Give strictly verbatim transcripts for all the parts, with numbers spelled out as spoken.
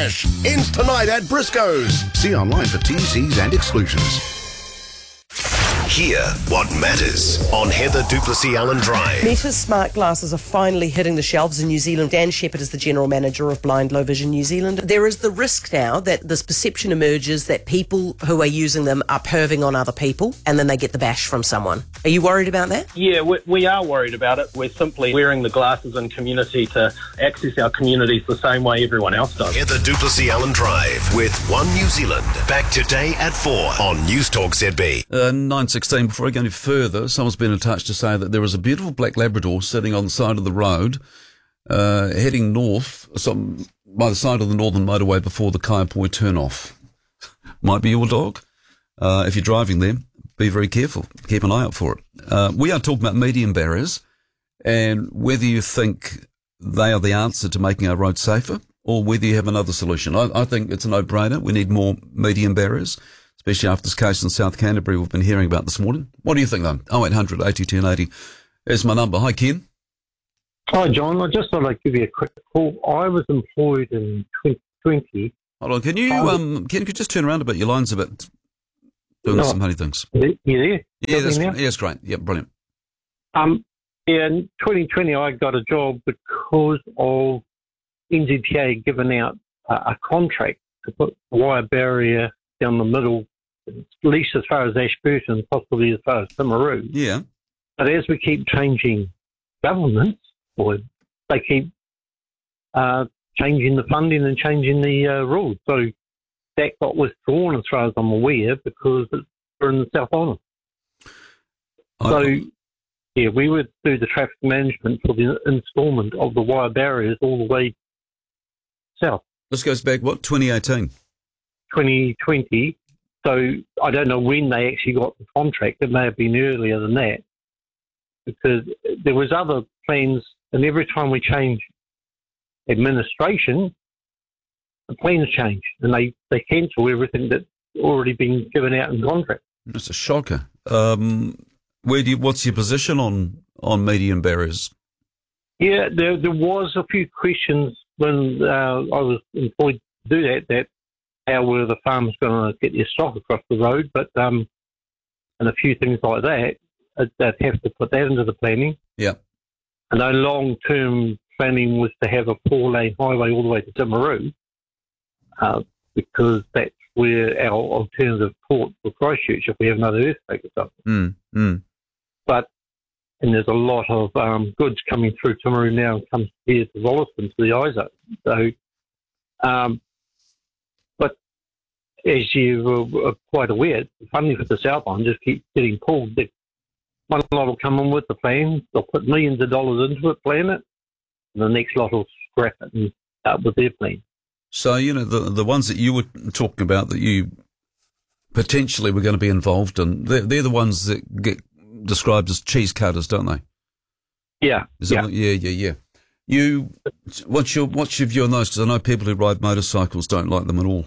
Bash ends tonight at Briscoe's. See online for T Cs and exclusions. Hear what matters on Heather Duplessis Allen Drive. Meta's smart glasses are finally hitting the shelves in New Zealand. Dan Shepherd is the general manager of Blind Low Vision New Zealand. There is the risk now that this perception emerges that people who are using them are perving on other people and then they get the bash from someone. Are you worried about that? Yeah, we, we are worried about it. We're simply wearing the glasses in community to access our communities the same way everyone else does. Heather Duplessis Allen Drive with One New Zealand. Back today at four on News Talk Z B. Uh, nine sixteen, before I go any further, someone's been in touch to say that there is a beautiful black Labrador sitting on the side of the road, uh, heading north, some, by the side of the northern motorway before the Kaiapoi turn-off. Might be your dog. Uh, if you're driving there, be very careful. Keep an eye out for it. Uh, we are talking about median barriers and whether you think they are the answer to making our roads safer or whether you have another solution. I, I think it's a no-brainer. We need more median barriers, especially after this case in South Canterbury we've been hearing about this morning. What do you think, though? oh eight hundred, eighty, ten eighty is my number. Hi, Ken. Hi, John. I just thought I'd give you a quick call. I was employed in twenty twenty. Hold on. Can you, um, Ken, could you just turn around a bit? Your line's a bit doing No. some funny things. You there? Yeah, Got that's, me yeah, now? that's great. Yeah, brilliant. Um, yeah, in twenty twenty, I got a job because of N Z T A giving out a, a contract to put a wire barrier down the middle, at least as far as Ashburton, possibly as far as Timaru. Yeah. But as we keep changing governments, or they keep uh, changing the funding and changing the uh, rules. So that got withdrawn as far as I'm aware because it's, we're in the South Island. I- So, yeah, we would do the traffic management for the instalment of the wire barriers all the way south, This goes back, what, twenty eighteen? twenty twenty. So I don't know when they actually got the contract. It may have been earlier than that because there was other plans, and every time we change administration, the plans change, and they, they cancel everything that's already been given out in contract. That's a shocker. Um, where do you, what's your position on, on median barriers? Yeah, there there was a few questions when uh, I was employed to do that, that how were the farmers going to get their stock across the road, but um, and a few things like that, uh, they'd have to put that into the planning. Yeah. And our long-term planning was to have a four-lane highway all the way to Timaru, uh, because that's where our alternative port for Christchurch if we have another earthquake or something. Mm, mm. But and there's a lot of um, goods coming through Timaru now and comes here to Wollaston to the I S O. So, um, but as you are quite aware, the funding for the South Island just keeps getting pulled. They, one lot will come in with the plan, they'll put millions of dollars into it, plan it, and the next lot will scrap it and start with their plan. So, you know, the the ones that you were talking about that you potentially were going to be involved in, they're, they're the ones that get described as cheese cutters, don't they? Yeah, Is that yeah. what- yeah, yeah, yeah. You, what's your what's your view on those? Because I know people who ride motorcycles don't like them at all.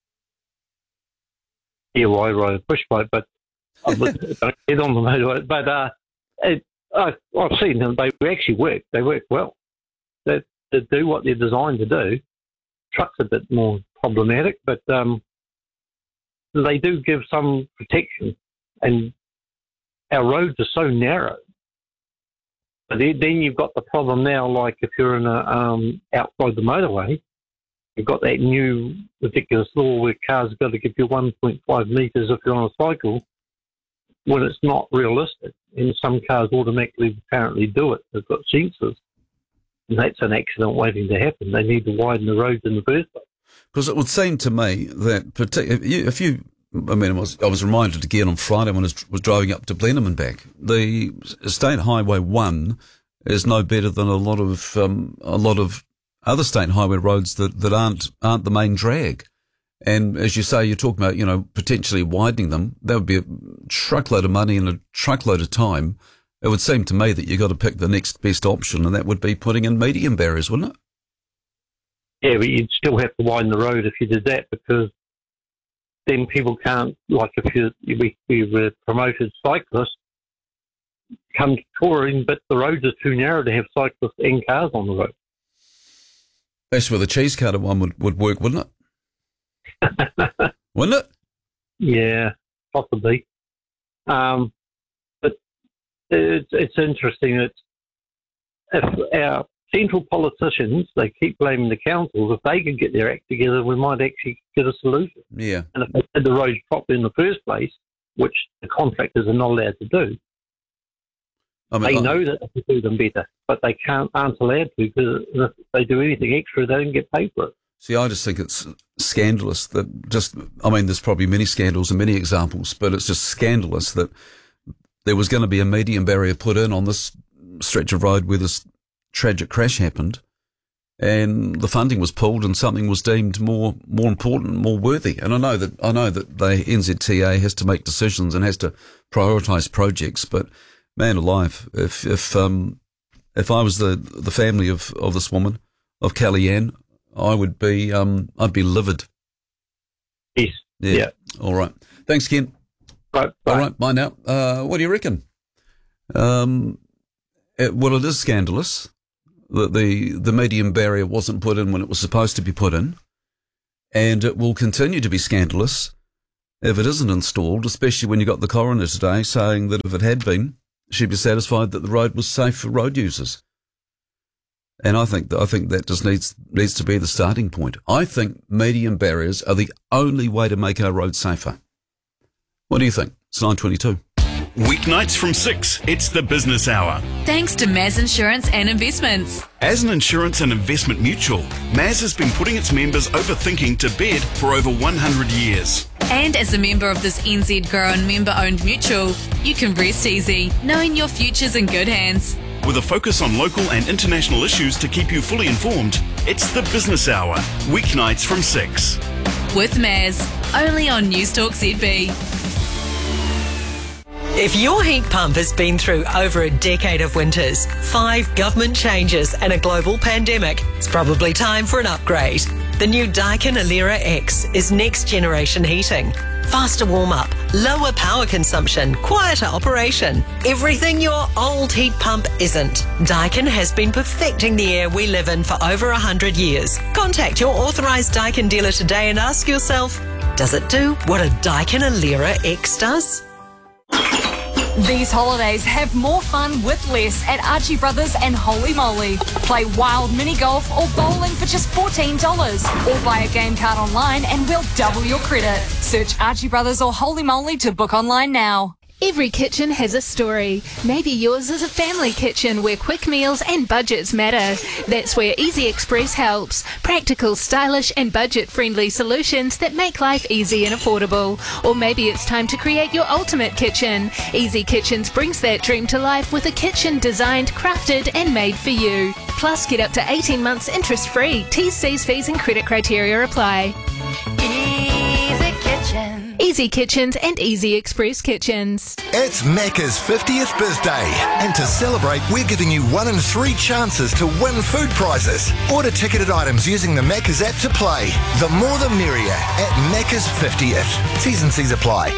Yeah, well, I ride a push bike, but I don't get on the motorway. But uh, it, I, I've seen them. They actually work. They work well. They, they do what they're designed to do. Trucks a bit more problematic, but um, they do give some protection. And our roads are so narrow. But then, then you've got the problem now, like if you're in a um, outside the motorway, you've got that new ridiculous law where cars have got to give you one point five metres if you're on a cycle, when it's not realistic. And some cars automatically apparently do it. They've got sensors. And that's an accident waiting to happen. They need to widen the roads in the first place. Because it would seem to me that partic- if you, if you I mean, I was, I was reminded again on Friday when I was, was driving up to Blenheim and back. The State Highway One is no better than a lot of um, a lot of other state highway roads that, that aren't aren't the main drag. And as you say, you're talking about, you know, potentially widening them. That would be a truckload of money and a truckload of time. It would seem to me that you've got to pick the next best option, and that would be putting in median barriers, wouldn't it? Yeah, but you'd still have to widen the road if you did that, because then people can't, like if you we, we were promoted cyclists, come touring, but the roads are too narrow to have cyclists and cars on the road. That's where the cheese cutter one would, would work, wouldn't it? Wouldn't it? Yeah, possibly. Um, but it's, it's interesting that if our central politicians, they keep blaming the councils, if they could get their act together, we might actually get a solution. Yeah. And if they did the roads properly in the first place, which the contractors are not allowed to do, I mean, they I- know that they can do them better, but they can't, aren't allowed to, because if they do anything extra, they don't get paid for it. See, I just think it's scandalous that just, I mean, there's probably many scandals and many examples, but it's just scandalous that there was going to be a medium barrier put in on this stretch of road where this tragic crash happened, and the funding was pulled and something was deemed more, more important, more worthy. And I know that, I know that the N Z T A has to make decisions and has to prioritise projects, but man alive, if, if, um, if I was the, the family of, of this woman, of Kellyanne, I would be, um, I'd be livid. Yes. Yeah. Yeah. All right. Thanks, Ken. Right. All right. Bye now. Uh, what do you reckon? Um, it, well, it is scandalous that the, the medium barrier wasn't put in when it was supposed to be put in. And it will continue to be scandalous if it isn't installed, especially when you got the coroner today saying that if it had been, she'd be satisfied that the road was safe for road users. And I think that, I think that just needs needs to be the starting point. I think medium barriers are the only way to make our roads safer. What do you think? It's nine twenty-two. Weeknights from six, it's the Business Hour. Thanks to Maz Insurance and Investments. As an insurance and investment mutual, Maz has been putting its members over thinking to bed for over one hundred years. And as a member of this N Z grown member-owned mutual, you can rest easy, knowing your future's in good hands. With a focus on local and international issues to keep you fully informed, it's the Business Hour, weeknights from six. With Maz, only on News Talk Z B. If your heat pump has been through over a decade of winters, five government changes and a global pandemic, it's probably time for an upgrade. The new Daikin Alera X is next generation heating. Faster warm-up, lower power consumption, quieter operation. Everything your old heat pump isn't. Daikin has been perfecting the air we live in for over one hundred years. Contact your authorised Daikin dealer today and ask yourself, does it do what a Daikin Alera X does? These holidays have more fun with less at Archie Brothers and Holy Moly. Play wild mini golf or bowling for just fourteen dollars, or buy a game card online and we'll double your credit. Search Archie Brothers or Holy Moly to book online now. Every kitchen has a story. Maybe yours is a family kitchen where quick meals and budgets matter. That's where Easy Express helps. Practical, stylish and budget-friendly solutions that make life easy and affordable. Or maybe it's time to create your ultimate kitchen. Easy Kitchens brings that dream to life with a kitchen designed, crafted and made for you. Plus, get up to eighteen months interest-free. T's, C's, fees and credit criteria apply. Easy Kitchen. Easy Kitchens and Easy Express Kitchens. It's Macca's fiftieth birthday, and to celebrate, we're giving you one in three chances to win food prizes. Order ticketed items using the Macca's app to play. The more the merrier at Macca's fiftieth. T's and C's apply.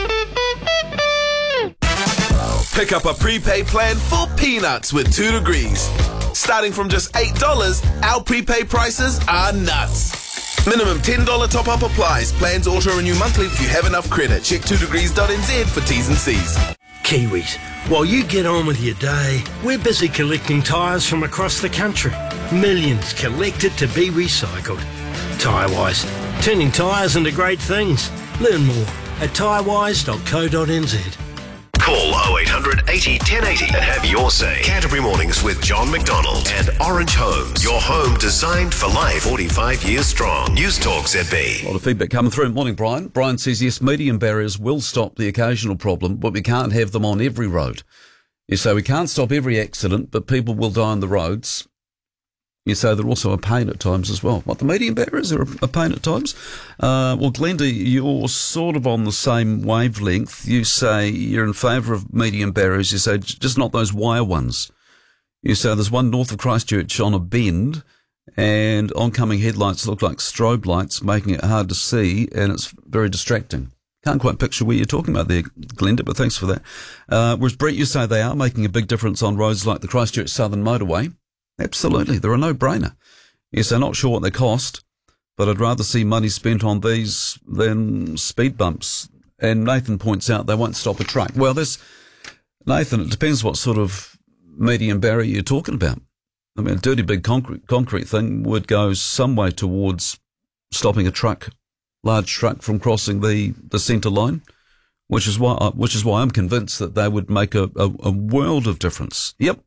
Pick up a prepaid plan for peanuts with two degrees. Starting from just eight dollars, our prepaid prices are nuts. Minimum ten dollars top-up applies. Plans auto-renew monthly if you have enough credit. Check two degrees dot n z for T's and C's. Kiwis, while you get on with your day, we're busy collecting tyres from across the country. Millions collected to be recycled. Tyrewise, turning tyres into great things. Learn more at tyrewise dot co dot n z. Call oh eight hundred eighty ten eighty and have your say. Canterbury Mornings with John McDonald and Orange Homes. Your home designed for life. forty-five years strong. News Talk Z B. A lot of feedback coming through. Morning, Brian. Brian says, yes, medium barriers will stop the occasional problem, but we can't have them on every road. You say we can't stop every accident, but people will die on the roads. You say they're also a pain at times as well. What, the medium barriers are a pain at times? Uh, well, Glenda, you're sort of on the same wavelength. You say you're in favour of medium barriers. You say just not those wire ones. You say there's one north of Christchurch on a bend, and oncoming headlights look like strobe lights, making it hard to see, and it's very distracting. Can't quite picture where you're talking about there, Glenda, but thanks for that. Uh, whereas, Brett, you say they are making a big difference on roads like the Christchurch Southern Motorway. Absolutely, they're a no-brainer. Yes, they're not sure what they cost, but I'd rather see money spent on these than speed bumps. And Nathan points out they won't stop a truck. Well, this, Nathan, it depends what sort of medium barrier you're talking about. I mean, a dirty big concrete, concrete thing would go some way towards stopping a truck, large truck, from crossing the, the centre line, which is why I, which is why I'm convinced that they would make a, a, a world of difference. Yep.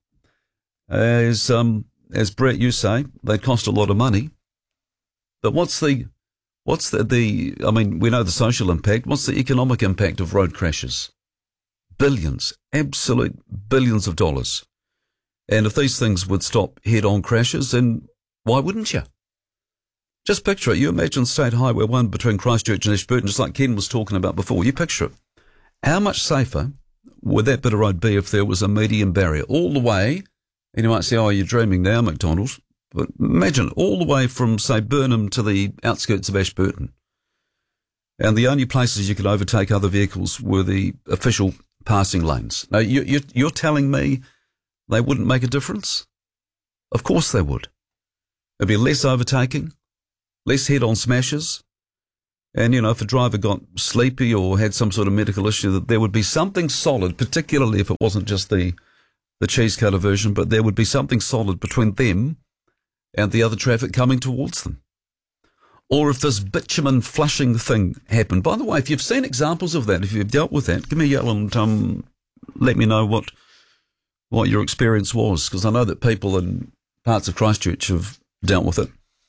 As um as Brett, you say, they cost a lot of money. But what's the what's the, the I mean, we know the social impact. What's the economic impact of road crashes? Billions, absolute billions of dollars. And if these things would stop head-on crashes, then why wouldn't you? Just picture it. You imagine State Highway one between Christchurch and Ashburton, just like Ken was talking about before. You picture it. How much safer would that bit of road be if there was a medium barrier all the way? And you might say, oh, you're dreaming now, McDonald. But imagine all the way from, say, Burnham to the outskirts of Ashburton. And the only places you could overtake other vehicles were the official passing lanes. Now, you, you, you're telling me they wouldn't make a difference? Of course they would. There'd be less overtaking, less head-on smashes. And, you know, if a driver got sleepy or had some sort of medical issue, that there would be something solid, particularly if it wasn't just the, the cheese cutter version, but there would be something solid between them and the other traffic coming towards them. Or if this bitumen flushing thing happened. By the way, if you've seen examples of that, if you've dealt with that, give me a yell and um, let me know what what your experience was, because I know that people in parts of Christchurch have dealt with it,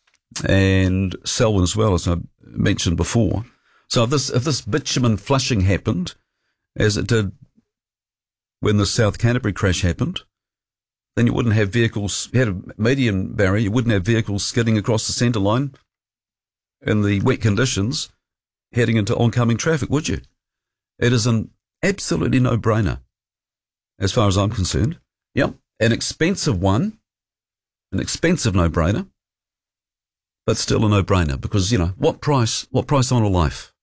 and Selwyn as well, as I mentioned before. So if this if this bitumen flushing happened, as it did when the South Canterbury crash happened, then you wouldn't have vehicles, you had a median barrier, you wouldn't have vehicles skidding across the centre line in the wet conditions heading into oncoming traffic, would you? It is an absolutely no-brainer, as far as I'm concerned. Yep, an expensive one, an expensive no-brainer, but still a no-brainer, because, you know, what price, what price on a life?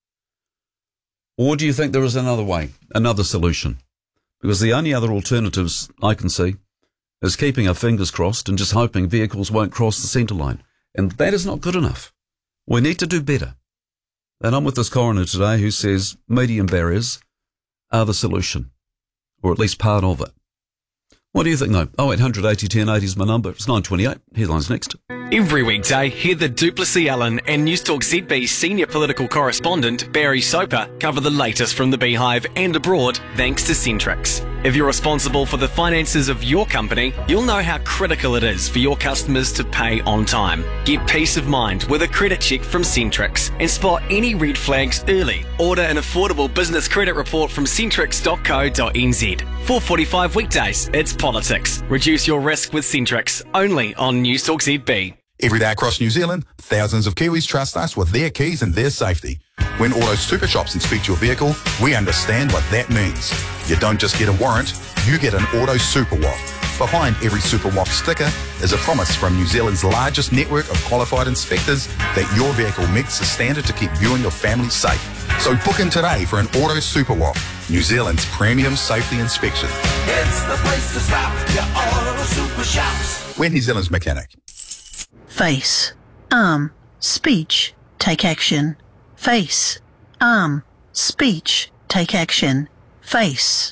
Or do you think there is another way, another solution? Because the only other alternatives I can see is keeping our fingers crossed and just hoping vehicles won't cross the centre line. And that is not good enough. We need to do better. And I'm with this coroner today who says medium barriers are the solution, or at least part of it. What do you think, though? oh eight hundred eighty ten eighty is my number. It's nine twenty-eight. Headlines next. Every weekday, hear the Duplessis Allen and Newstalk Z B senior political correspondent Barry Soper cover the latest from the Beehive and abroad, thanks to Centrix. If you're responsible for the finances of your company, you'll know how critical it is for your customers to pay on time. Get peace of mind with a credit check from Centrix and spot any red flags early. Order an affordable business credit report from centrix dot co dot n z. four forty-five weekdays, it's politics. Reduce your risk with Centrix, only on Newstalk Z B. Every day across New Zealand, thousands of Kiwis trust us with their keys and their safety. When Auto Super Shops inspect your vehicle, we understand what that means. You don't just get a warrant, you get an Auto Super W A F. Behind every Super W A F sticker is a promise from New Zealand's largest network of qualified inspectors that your vehicle meets the standard to keep you and your family safe. So book in today for an Auto Super W A F, New Zealand's premium safety inspection. It's the place to stop, your Auto Super Shops. We're New Zealand's mechanic. Face, arm, speech, take action. Face, arm, speech, take action. Face,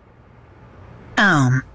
arm,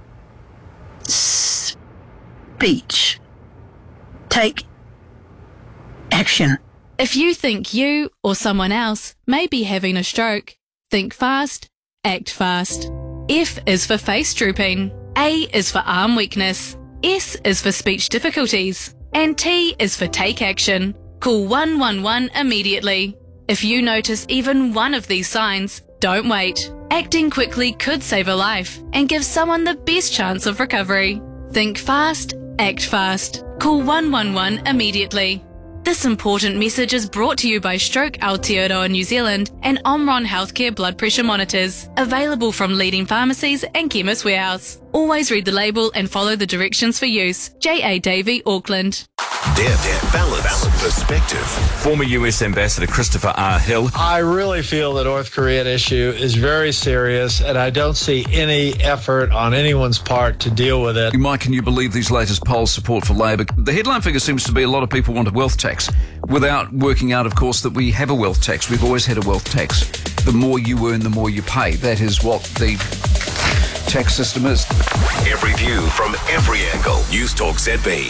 speech, take action. If you think you or someone else may be having a stroke, think fast, act fast. F is for face drooping. A is for arm weakness. S is for speech difficulties. And T is for take action. Call one one one immediately. If you notice even one of these signs, don't wait. Acting quickly could save a life and give someone the best chance of recovery. Think fast, act fast. Call one one one immediately. This important message is brought to you by Stroke Aotearoa New Zealand and Omron Healthcare Blood Pressure Monitors, available from leading pharmacies and Chemist Warehouse. Always read the label and follow the directions for use. J A Davey, Auckland. Depth, balance, balance, perspective. Former U S Ambassador Christopher R. Hill. I really feel the North Korean issue is very serious, and I don't see any effort on anyone's part to deal with it. Mike, can you believe these latest poll support for Labor? The headline figure seems to be a lot of people want a wealth tax, without working out, of course, that we have a wealth tax. We've always had a wealth tax. The more you earn, the more you pay. That is what the tax system is. Every view from every angle. News Talk Z B.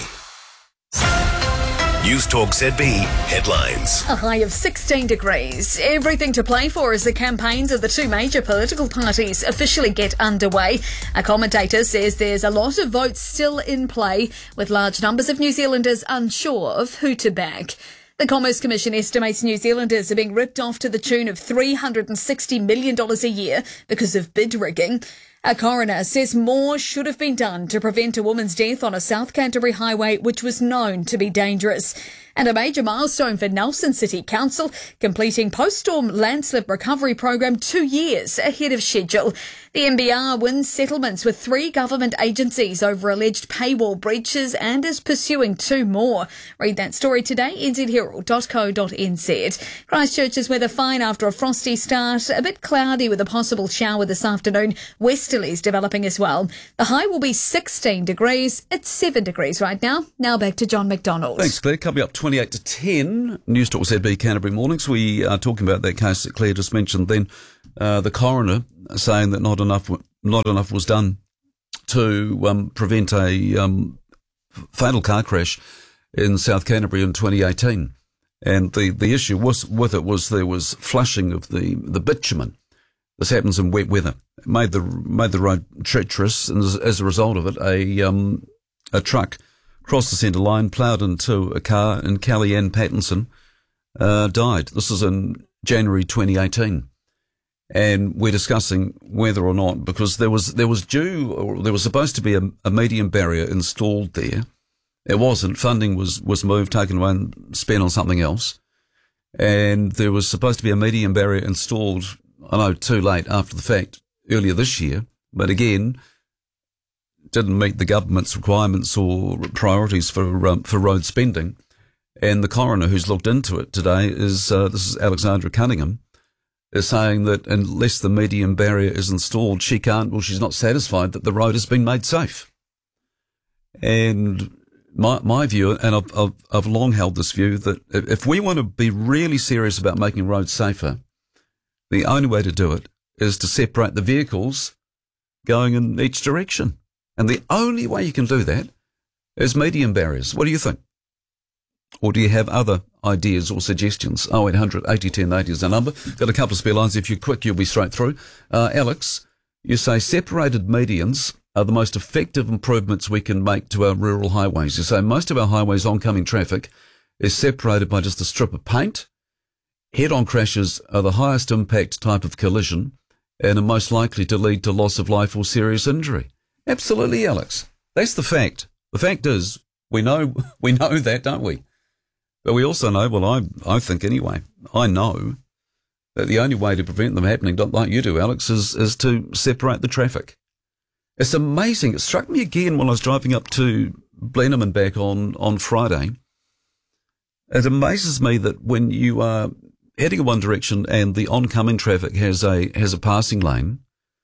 News Talk Z B headlines. A high of sixteen degrees. Everything to play for as the campaigns of the two major political parties officially get underway. A commentator says there's a lot of votes still in play, with large numbers of New Zealanders unsure of who to back. The Commerce Commission estimates New Zealanders are being ripped off to the tune of three hundred sixty million dollars a year because of bid rigging. A coroner says more should have been done to prevent a woman's death on a South Canterbury highway which was known to be dangerous. And a major milestone for Nelson City Council, completing post-storm landslip recovery program two years ahead of schedule. The N B R wins settlements with three government agencies over alleged paywall breaches and is pursuing two more. Read that story today, n z herald dot co dot n z. Christchurch's weather fine after a frosty start, a bit cloudy with a possible shower this afternoon. Westerlies developing as well. The high will be sixteen degrees. It's seven degrees right now. Now back to John McDonald. Thanks, Claire. Coming up twenty-eight to ten, News Talk Z B Canterbury Mornings. We are talking about that case that Claire just mentioned. Then uh, the coroner saying that not enough, not enough was done to um, prevent a um, fatal car crash in South Canterbury in twenty eighteen. And the, the issue was with it was there was flushing of the, the bitumen. This happens in wet weather. It made the made the road treacherous, and as, as a result of it, a um, a truck crossed the centre line, ploughed into a car, and Kelly Ann Pattinson uh, died. This is in January twenty eighteen, and we're discussing whether or not, because there was there was due or there was supposed to be a, a medium barrier installed there. It wasn't. Funding was was moved, taken away, and spent on something else, and there was supposed to be a medium barrier installed. I know, too late after the fact, earlier this year, but again, didn't meet the government's requirements or priorities for um, for road spending. And the coroner who's looked into it today is, uh, this is Alexandra Cunningham, is saying that unless the medium barrier is installed, she can't, well, she's not satisfied that the road has been made safe. And my my view, and I've, I've, I've long held this view, that if we want to be really serious about making roads safer, the only way to do it is to separate the vehicles going in each direction. And the only way you can do that is medium barriers. What do you think? Or do you have other ideas or suggestions? oh eight hundred eighty ten eighty is the number. Got a couple of spare lines. If you're quick, you'll be straight through. Uh, Alex, you say separated medians are the most effective improvements we can make to our rural highways. You say most of our highways oncoming traffic is separated by just a strip of paint. Head-on crashes are the highest impact type of collision and are most likely to lead to loss of life or serious injury. Absolutely, Alex. That's the fact. The fact is, we know we know that, don't we? But we also know, well, I I think anyway, I know that the only way to prevent them happening, like you do, Alex, is, is to separate the traffic. It's amazing. It struck me again when I was driving up to Blenheim and back on, on Friday. It amazes me that when you are heading in one direction and the oncoming traffic has a has a passing lane,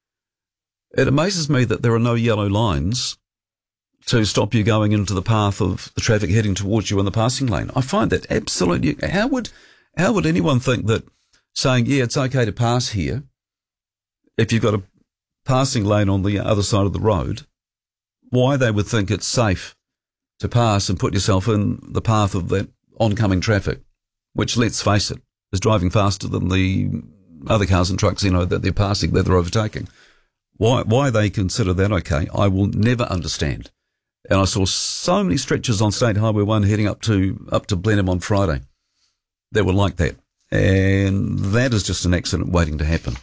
it amazes me that there are no yellow lines to stop you going into the path of the traffic heading towards you in the passing lane. I find that absolutely. How would how would anyone think that saying, yeah, it's okay to pass here if you've got a passing lane on the other side of the road, why they would think it's safe to pass and put yourself in the path of that oncoming traffic, which, let's face it, is driving faster than the other cars and trucks, you know, that they're passing, that they're overtaking. Why why they consider that okay, I will never understand. And I saw so many stretches on State Highway one heading up to up to Blenheim on Friday that were like that. And that is just an accident waiting to happen.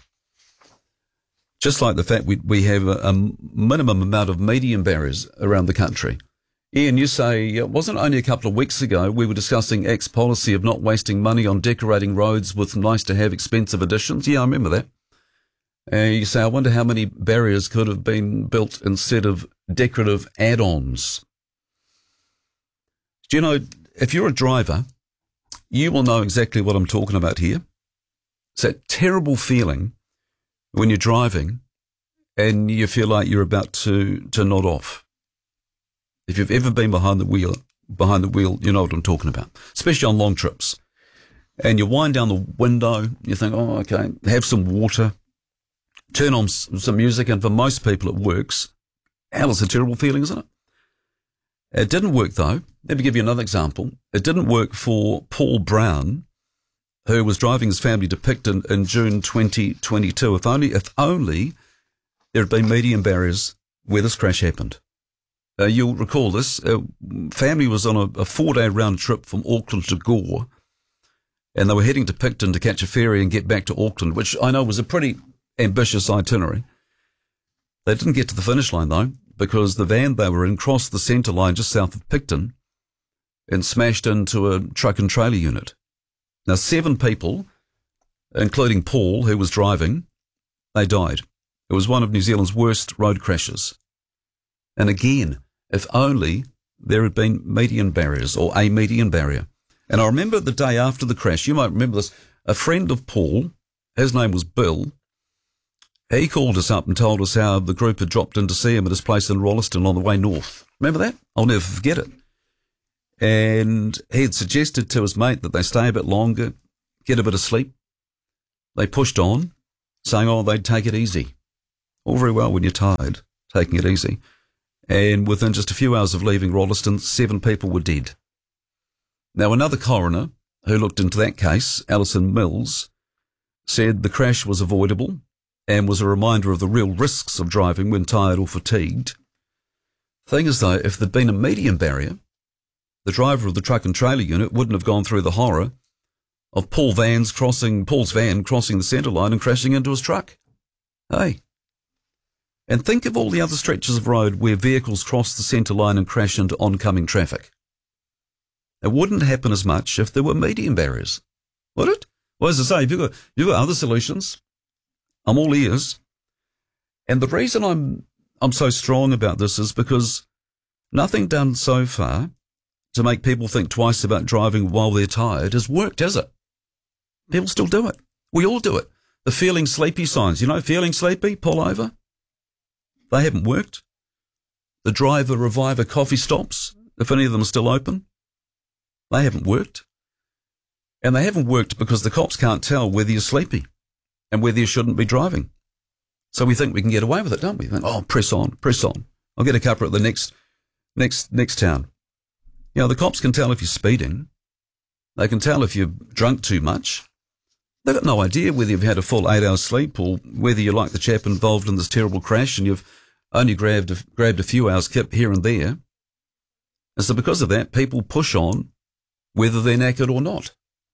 Just like the fact we we have a, a minimum amount of medium barriers around the country. Ian, you say, it wasn't only a couple of weeks ago we were discussing Act's policy of not wasting money on decorating roads with nice-to-have expensive additions. Yeah, I remember that. Uh, you say, I wonder how many barriers could have been built instead of decorative add-ons. Do you know, if you're a driver, you will know exactly what I'm talking about here. It's that terrible feeling when you're driving and you feel like you're about to, to nod off. If you've ever been behind the wheel, behind the wheel, you know what I'm talking about, especially on long trips. And you wind down the window, you think, oh, okay, have some water, turn on some music, and for most people it works. Hell, it's a terrible feeling, isn't it? It didn't work, though. Let me give you another example. It didn't work for Paul Brown, who was driving his family to Picton in June twenty twenty-two. If only, if only there had been median barriers where this crash happened. Uh, you'll recall this. Uh, family was on a, a four-day round trip from Auckland to Gore, and they were heading to Picton to catch a ferry and get back to Auckland, which I know was a pretty ambitious itinerary. They didn't get to the finish line, though, because the van they were in crossed the centre line just south of Picton and smashed into a truck and trailer unit. Now, seven people, including Paul, who was driving, they died. It was one of New Zealand's worst road crashes. And again, if only there had been median barriers or a median barrier. And I remember the day after the crash, you might remember this, a friend of Paul, his name was Bill, he called us up and told us how the group had dropped in to see him at his place in Rolleston on the way north. Remember that? I'll never forget it. And he had suggested to his mate that they stay a bit longer, get a bit of sleep. They pushed on, saying, oh, they'd take it easy. All very well when you're tired, taking it easy. And within just a few hours of leaving Rolleston, seven people were dead. Now, another coroner who looked into that case, Alison Mills, said the crash was avoidable and was a reminder of the real risks of driving when tired or fatigued. Thing is, though, if there'd been a median barrier, the driver of the truck and trailer unit wouldn't have gone through the horror of Paul Van's crossing, Paul's van crossing the centre line and crashing into his truck. Hey. And think of all the other stretches of road where vehicles cross the centre line and crash into oncoming traffic. It wouldn't happen as much if there were median barriers, would it? Well, as I say, if you've got, you've got other solutions, I'm all ears. And the reason I'm I'm so strong about this is because nothing done so far to make people think twice about driving while they're tired has worked, has it? People still do it. We all do it. The feeling sleepy signs, you know, feeling sleepy, pull over. They haven't worked. The driver reviver coffee stops, if any of them are still open, they haven't worked. And they haven't worked because the cops can't tell whether you're sleepy and whether you shouldn't be driving. So we think we can get away with it, don't we? We think, oh, press on, press on. I'll get a cuppa at the next, next, next town. You know, the cops can tell if you're speeding. They can tell if you've drunk too much. They've got no idea whether you've had a full eight hours sleep or whether you're like the chap involved in this terrible crash and you've only grabbed a, grabbed a few hours kip here and there. And so because of that, people push on whether they're knackered or not.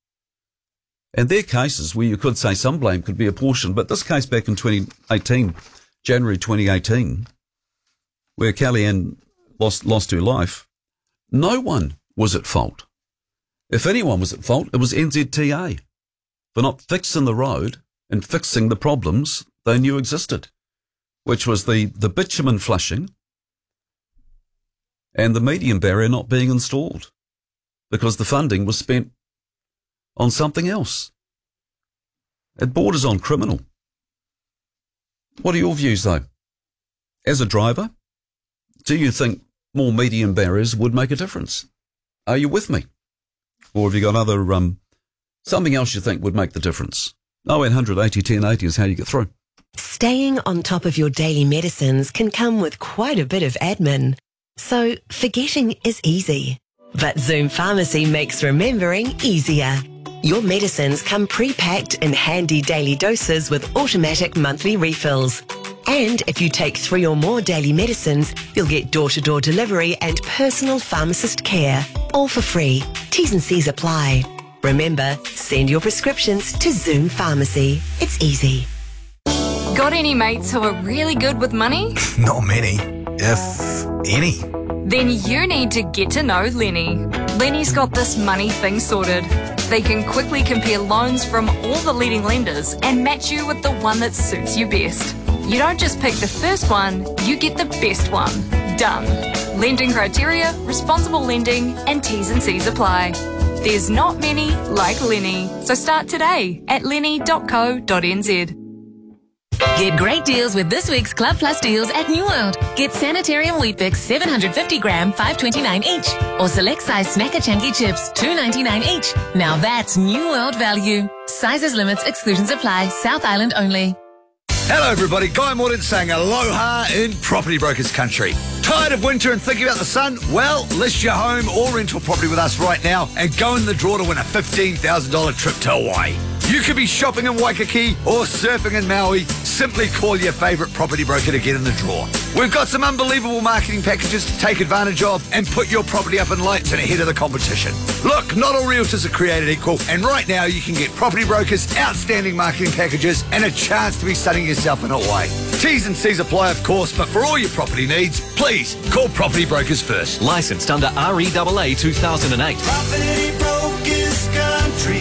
And there are cases where you could say some blame could be apportioned, but this case back in twenty eighteen, January twenty eighteen, where Kellyanne lost, lost her life, no one was at fault. If anyone was at fault, it was N Z T A for not fixing the road and fixing the problems they knew existed, which was the, the bitumen flushing and the median barrier not being installed because the funding was spent on something else. It borders on criminal. What are your views, though? As a driver, do you think more median barriers would make a difference? Are you with me? Or have you got other, um, something else you think would make the difference? oh eight hundred eighty ten eighty is how you get through. Staying on top of your daily medicines can come with quite a bit of admin. So forgetting is easy. But Zoom Pharmacy makes remembering easier. Your medicines come pre-packed in handy daily doses with automatic monthly refills. And if you take three or more daily medicines, you'll get door-to-door delivery and personal pharmacist care, all for free. T's and C's apply. Remember, send your prescriptions to Zoom Pharmacy. It's easy. Got any mates who are really good with money? Not many, if any. Then you need to get to know Lenny. Lenny's got this money thing sorted. They can quickly compare loans from all the leading lenders and match you with the one that suits you best. You don't just pick the first one, you get the best one. Done. Lending criteria, responsible lending, and T's and C's apply. There's not many like Lenny, so start today at lenny dot co dot n z. Get great deals with this week's Club Plus deals at New World. Get Sanitarium Weet-Bix seven hundred fifty gram, five twenty-nine each. Or select size Snacker Chunky chips, two ninety-nine each. Now that's New World value. Sizes, limits, exclusions apply. South Island only. Hello everybody, Guy Morden saying aloha in Property Brokers country. Tired of winter and thinking about the sun? Well, list your home or rental property with us right now and go in the draw to win a fifteen thousand dollars trip to Hawaii. You could be shopping in Waikiki or surfing in Maui. Simply call your favourite property broker to get in the draw. We've got some unbelievable marketing packages to take advantage of and put your property up in lights and ahead of the competition. Look, not all realtors are created equal, and right now you can get Property Brokers outstanding marketing packages and a chance to be sunning yourself in Hawaii. T's and C's apply, of course, but for all your property needs, please call Property Brokers first. Licensed under R E A A two thousand eight. Property Brokers Country.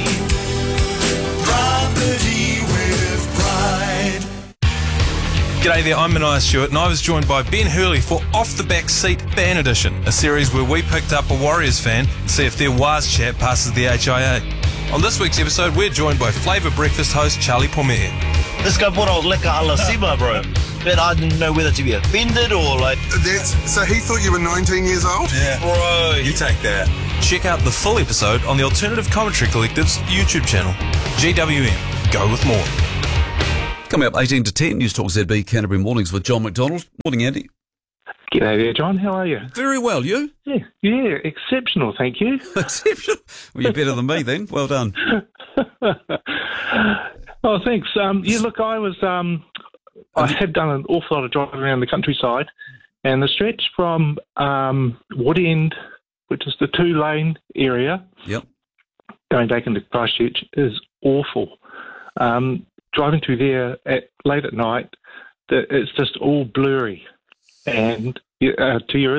Property with pride. G'day there, I'm Mania Stewart and I was joined by Ben Hurley for Off the Back Seat Fan Edition, a series where we picked up a Warriors fan and see if their Waz chat passes the H I A. On this week's episode, we're joined by Flavour Breakfast host Charlie Pomea. This guy brought out Leka ala Siba, bro. But I didn't know whether to be offended or like... That's, so he thought you were nineteen years old? Yeah. Bro, you take that. Check out the full episode on the Alternative Commentary Collective's YouTube channel. G W M. Go with more. Coming up eighteen to ten, News Talk Z B Canterbury Mornings with John McDonald. Morning, Andy. G'day there, John. How are you? Very well, you? Yeah, yeah, exceptional, thank you. Exceptional? Well, you're better than me then. Well done. Oh, thanks. Um, yeah, look, I was, um, I have done an awful lot of driving around the countryside, and the stretch from um, Wood End, which is the two-lane area, yep, going back into Christchurch, is awful. Um, driving through there at late at night, the, it's just all blurry. And uh, to your